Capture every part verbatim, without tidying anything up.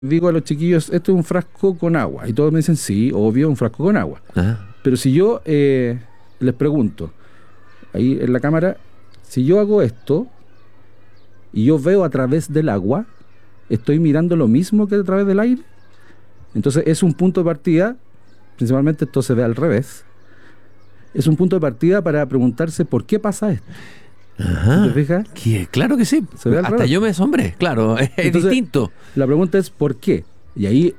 digo a los chiquillos, esto es un frasco con agua. Y todos me dicen, sí, obvio, un frasco con agua. Ajá. Pero si yo eh, les pregunto, ahí en la cámara, si yo hago esto y yo veo a través del agua, ¿estoy mirando lo mismo que a través del aire? Entonces es un punto de partida, principalmente esto se ve al revés, es un punto de partida para preguntarse por qué pasa esto. Ajá. ¿Te fijas? ¿Qué? Claro que sí. Se ve al Hasta revés. yo me asombré, claro, es Entonces, distinto. La pregunta es ¿por qué? Y ahí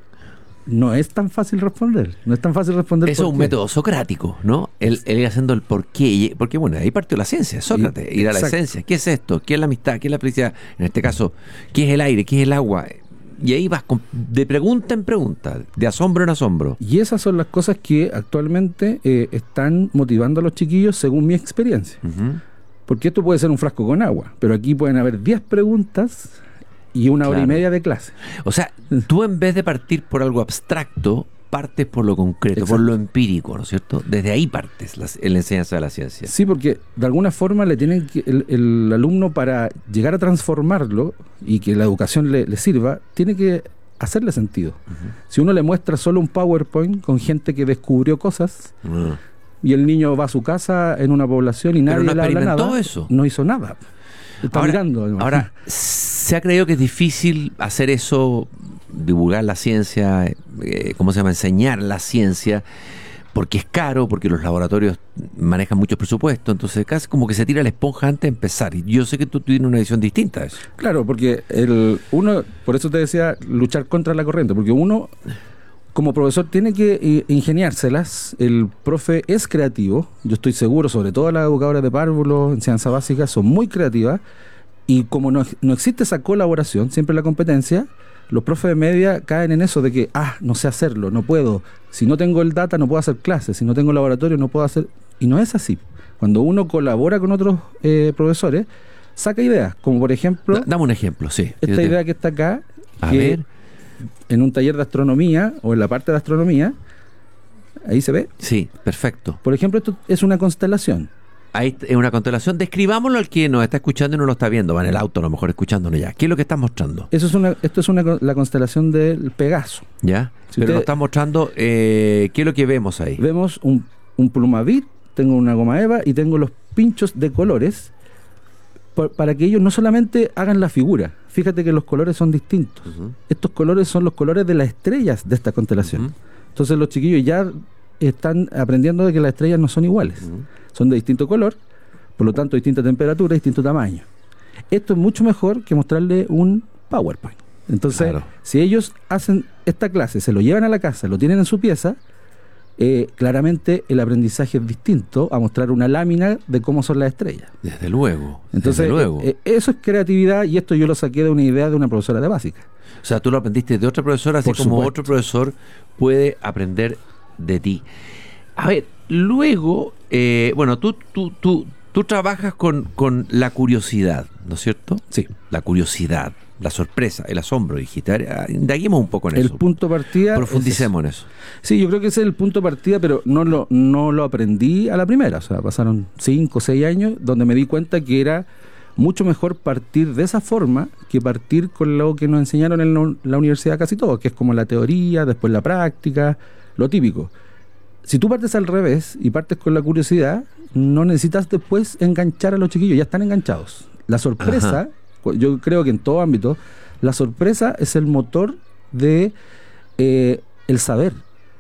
no es tan fácil responder. No es tan fácil responder Eso por es un qué. método socrático, ¿no? El, el ir haciendo el por qué. y- Porque, bueno, ahí partió la ciencia, Sócrates, Y- ir a la exacto. esencia. ¿Qué es esto? ¿Qué es la amistad? ¿Qué es la felicidad? En este caso, ¿qué es el aire? ¿Qué es el agua? Y ahí vas con- de pregunta en pregunta, de asombro en asombro. Y esas son las cosas que actualmente eh, están motivando a los chiquillos según mi experiencia. Ujú. Porque esto puede ser un frasco con agua, pero aquí pueden haber diez preguntas y una hora y Claro. media de clase. O sea, tú en vez de partir por algo abstracto, partes por lo concreto, por Exacto. lo empírico, ¿no es cierto? Desde ahí partes la, en la enseñanza de la ciencia. Sí, porque de alguna forma le tienen que, el, el alumno, para llegar a transformarlo y que la educación le, le sirva, tiene que hacerle sentido. Si uno le muestra solo un PowerPoint con gente que descubrió cosas Ah. y el niño va a su casa en una población y Pero nadie no le habla experimentó nada, eso. no hizo nada. Está Ahora, mirando. además. ahora, se ha creído que es difícil hacer eso, divulgar la ciencia, eh, ¿cómo se llama? Enseñar la ciencia, porque es caro, porque los laboratorios manejan mucho presupuesto, entonces casi como que se tira la esponja antes de empezar. Y yo sé que tú tienes una visión distinta a eso. Claro, porque el uno, por eso te decía, luchar contra la corriente, porque uno, como profesor, tiene que eh, ingeniárselas. El profe es creativo, yo estoy seguro, sobre todo las educadoras de párvulos, enseñanza básica, son muy creativas, y como no, no existe esa colaboración, siempre la competencia, los profes de media caen en eso de que, ah, no sé hacerlo, no puedo, si no tengo el data no puedo hacer clases, si no tengo laboratorio no puedo hacer... Y no es así. Cuando uno colabora con otros eh, profesores, saca ideas, como por ejemplo... Da- Dame un ejemplo, sí. Esta Yo te- idea que está acá, A que ver, en un taller de astronomía o en la parte de astronomía, ahí se ve. sí, perfecto. Por ejemplo, esto es una constelación. Ahí es una constelación. Describámoslo al que nos está escuchando y no lo está viendo. Va en el auto a lo mejor escuchándonos ya. ¿Qué es lo que estás mostrando? Eso es una, esto es una, con- la constelación del Pegaso. ¿Ya? Si Pero usted- nos está mostrando eh, qué es lo que vemos ahí. Vemos un, un plumavit, tengo una goma eva y tengo los pinchos de colores por- para que ellos no solamente hagan la figura. Fíjate que los colores son distintos. Ujú. Estos colores son los colores de las estrellas de esta constelación. Ujú. Entonces los chiquillos ya están aprendiendo de que las estrellas no son iguales. Ujú. Son de distinto color, por lo tanto distinta temperatura, distinto tamaño. Esto es mucho mejor que mostrarle un PowerPoint. Entonces, Claro. si ellos hacen esta clase, se lo llevan a la casa, lo tienen en su pieza, eh, claramente el aprendizaje es distinto a mostrar una lámina de cómo son las estrellas. Desde luego. Entonces, desde luego. eh, eh, eso es creatividad, y esto yo lo saqué de una idea de una profesora de básica. O sea, tú lo aprendiste de otra profesora, así Por como supuesto. otro profesor puede aprender de ti. A ver, luego, eh, bueno, tú, tú, tú, tú trabajas con, con la curiosidad, ¿no es cierto? Sí. La curiosidad, la sorpresa, el asombro, dijiste. A ver, ah, indaguemos un poco en El eso. punto de partida... Profundicemos en eso. es- sí, yo creo que ese es el punto de partida, pero no lo, no lo aprendí a la primera. O sea, pasaron cinco o seis años donde me di cuenta que era mucho mejor partir de esa forma que partir con lo que nos enseñaron en la, la universidad casi todos, que es como la teoría, después la práctica, lo típico. Si tú partes al revés y partes con la curiosidad, no necesitas después enganchar a los chiquillos, ya están enganchados. La sorpresa, Ajá. cu- yo creo que en todo ámbito, la sorpresa es el motor de eh, el saber.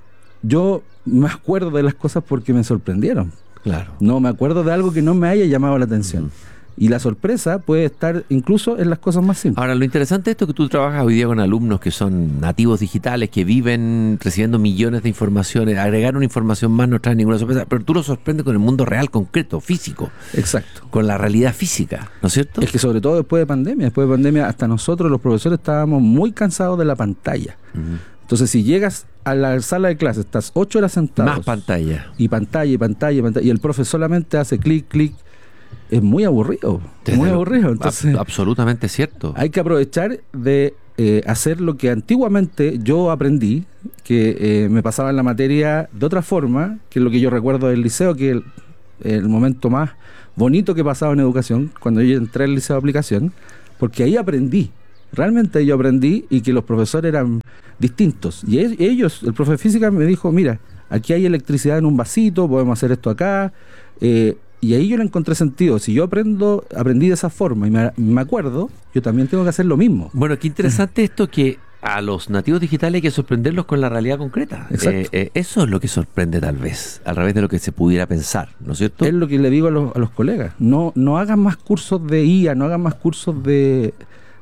Yo me acuerdo de las cosas porque me sorprendieron. Claro. No me acuerdo de algo que no me haya llamado la atención. Y la sorpresa puede estar incluso en las cosas más simples. Ahora, lo interesante de esto es que tú trabajas hoy día con alumnos que son nativos digitales, que viven recibiendo millones de informaciones. Agregar una información más no trae ninguna sorpresa, pero tú los sorprendes con el mundo real, concreto, físico, Exacto. con la realidad física, ¿no es cierto? Es que sobre todo después de pandemia, después de pandemia, hasta nosotros los profesores estábamos muy cansados de la pantalla. Ujú. Entonces, si llegas a la sala de clase, estás ocho horas sentado. Más pantalla. Y pantalla, y pantalla, y pantalla, y el profe solamente hace clic, clic. Es muy aburrido, Desde muy lo- aburrido. Entonces, ab- absolutamente cierto. hay que aprovechar de eh, hacer lo que antiguamente yo aprendí, que eh, me pasaba en la materia de otra forma, que es lo que yo recuerdo del liceo, que el, el momento más bonito que pasaba en educación, cuando yo entré al liceo de aplicación, porque ahí aprendí realmente yo aprendí y que los profesores eran distintos. Y ellos, el profe de física me dijo, mira, aquí hay electricidad en un vasito, podemos hacer esto acá. Eh, y ahí yo le encontré sentido. Si yo aprendo, aprendí de esa forma y me, me acuerdo, yo también tengo que hacer lo mismo. Bueno, qué interesante esto que a los nativos digitales hay que sorprenderlos con la realidad concreta. Eh, eh, eso es lo que sorprende tal vez, al revés de lo que se pudiera pensar, ¿no es cierto? Es lo que le digo a los, a los colegas. No, no hagan más cursos de I A, no hagan más cursos de,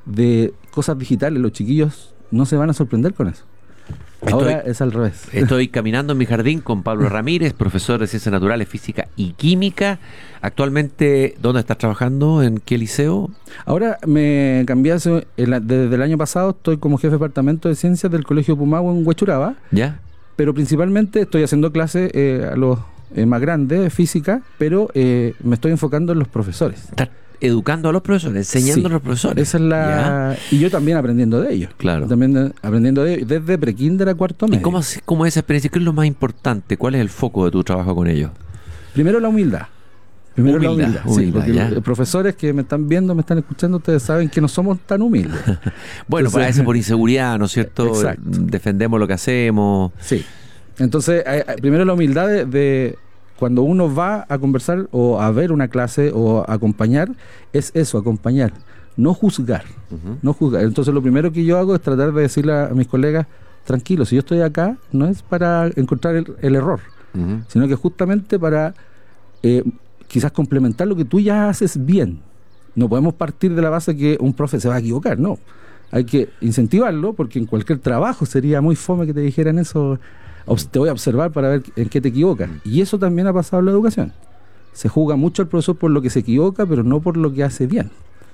de cosas digitales. Los chiquillos no se van a sorprender con eso. Ahora estoy, es al revés. Estoy caminando en mi jardín con Pablo Ramírez, profesor de Ciencias Naturales, Física y Química. Actualmente, ¿dónde estás trabajando? ¿En qué liceo? Ahora me cambié hace, desde el año pasado, estoy como jefe de departamento de Ciencias del Colegio Pumagua en Huechuraba. ¿Ya? Pero principalmente estoy haciendo clases eh, a los eh, más grandes de física, pero eh, me estoy enfocando en los profesores. ¿Estás educando a los profesores, enseñando sí, a los profesores? Esa es la... ¿Ya? Y yo también aprendiendo de ellos. Claro. También de, aprendiendo de ellos, desde prekinder a cuarto medio. ¿Y cómo, cómo es esa experiencia? ¿Qué es lo más importante? ¿Cuál es el foco de tu trabajo con ellos? Primero la humildad. Primero humildad, la humildad. humildad sí, porque ya. Los profesores que me están viendo, me están escuchando, ustedes saben que no somos tan humildes. Bueno, Entonces, para eso por inseguridad, ¿no es cierto? Exacto. Defendemos lo que hacemos. Sí. Entonces, hay, hay, primero la humildad de, de cuando uno va a conversar o a ver una clase o a acompañar, es eso, acompañar, no juzgar, uh-huh. no juzgar. Entonces lo primero que yo hago es tratar de decirle a mis colegas, tranquilos, si yo estoy acá, no es para encontrar el, el error, uh-huh. sino que justamente para eh, quizás complementar lo que tú ya haces bien. No podemos partir de la base que un profe se va a equivocar, no. Hay que incentivarlo, porque en cualquier trabajo sería muy fome que te dijeran eso. Te voy a observar para ver en qué te equivocas. Y eso también ha pasado en la educación. Se juzga mucho al profesor por lo que se equivoca, pero no por lo que hace bien.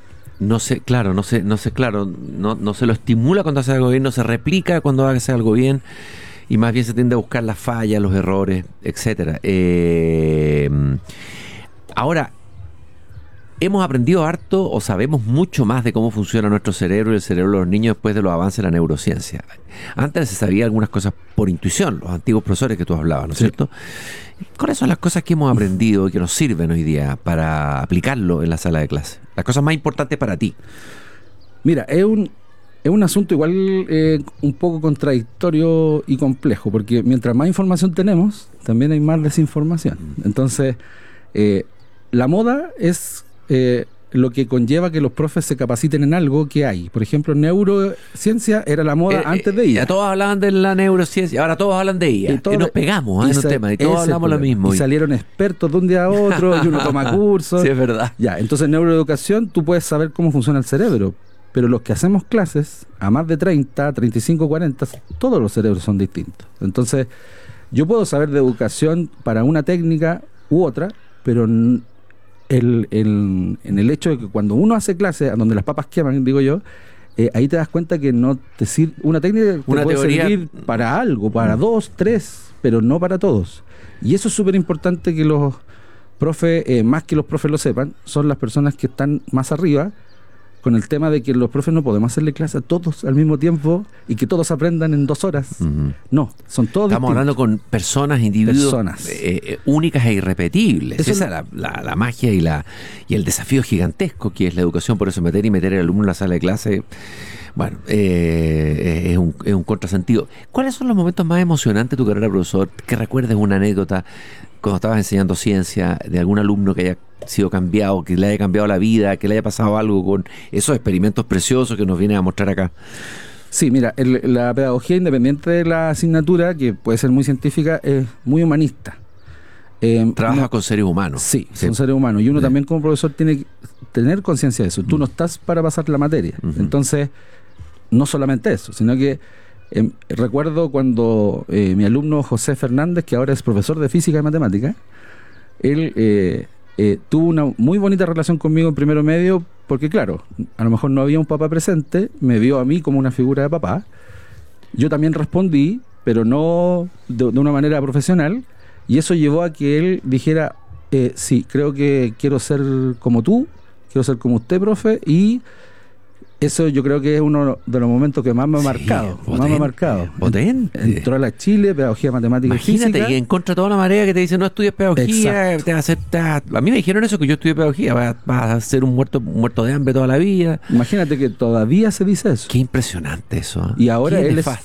No sé, claro, no sé, no sé, claro, no, no se lo estimula cuando hace algo bien, no se replica cuando hace algo bien, y más bien se tiende a buscar las fallas, los errores, etcétera. Eh, ahora, hemos aprendido harto o sabemos mucho más de cómo funciona nuestro cerebro y el cerebro de los niños después de los avances de la neurociencia. Antes se sabía algunas cosas por intuición, los antiguos profesores que tú hablabas, ¿no es sí. cierto? ¿Cuáles son las cosas que hemos aprendido y que nos sirven hoy día para aplicarlo en la sala de clase? Las cosas más importantes para ti. Mira, es un, es un asunto igual eh, un poco contradictorio y complejo, porque mientras más información tenemos, también hay más desinformación. Entonces, eh, la moda es... Eh, lo que conlleva que los profes se capaciten en algo que hay. Por ejemplo, neurociencia era la moda eh, antes de I A. Ya todos hablaban de la neurociencia, ahora todos hablan de I A. Y, todo, y nos pegamos ¿eh? en un tema, y todos hablamos lo mismo. Y salieron expertos de un día a otro, y uno toma cursos. Sí, es verdad. Ya, entonces en neuroeducación tú puedes saber cómo funciona el cerebro, pero los que hacemos clases, a más de treinta, treinta y cinco, cuarenta, todos los cerebros son distintos. Entonces, yo puedo saber de educación para una técnica u otra, pero... El, el, en el hecho de que cuando uno hace clases donde las papas queman, digo yo, eh, ahí te das cuenta que no te sirve una técnica te una puede teoría... servir para algo, para mm. dos, tres, pero no para todos. Y eso es súper importante que los profes, eh, más que los profes lo sepan, son las personas que están más arriba, con el tema de que los profes no podemos hacerle clase a todos al mismo tiempo y que todos aprendan en dos horas. Uh-huh. No, son todos Estamos distintos. Hablando con personas, individuos personas. Eh, eh, únicas e irrepetibles. Eso Esa es la, la, la magia y la y el desafío gigantesco que es la educación. Por eso meter y meter al alumno en la sala de clase, bueno, eh, es, un, es un contrasentido. ¿Cuáles son los momentos más emocionantes de tu carrera, profesor? Que recuerdes una anécdota cuando estabas enseñando ciencia de algún alumno que haya sido cambiado, que le haya cambiado la vida, que le haya pasado algo con esos experimentos preciosos que nos vienen a mostrar acá. Sí, mira, el, la pedagogía, independiente de la asignatura, que puede ser muy científica, es muy humanista. Eh, Trabaja no, con seres humanos. Sí, sí, son seres humanos. Y uno sí. también como profesor tiene que tener conciencia de eso. Tú mm. no estás para pasar la materia. Mm-hmm. Entonces, no solamente eso, sino que eh, recuerdo cuando eh, mi alumno José Fernández, que ahora es profesor de física y matemática, él... Eh, Eh, tuvo una muy bonita relación conmigo en primero medio, porque claro, a lo mejor no había un papá presente, me vio a mí como una figura de papá, yo también respondí, pero no de, de una manera profesional, y eso llevó a que él dijera, eh, sí, creo que quiero ser como tú, quiero ser como usted, profe, y Eso yo creo que es uno de los momentos que más me ha Sí, marcado. potente, más me ha marcado. potente. Entró a la Chile, pedagogía, matemática y Imagínate, física. y en contra de toda la marea que te dice no estudies pedagogía, Exacto. te va a hacer, te va- a mí me dijeron eso, que yo estudié pedagogía, vas, vas a ser un muerto, un muerto de hambre toda la vida. Imagínate que todavía se dice eso. Qué impresionante eso. ¿eh? Y ahora Qué él es nefasto.